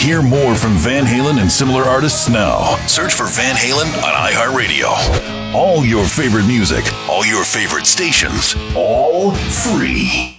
Hear more from Van Halen and similar artists now. Search for Van Halen on iHeartRadio. All your favorite music, all your favorite stations, all free.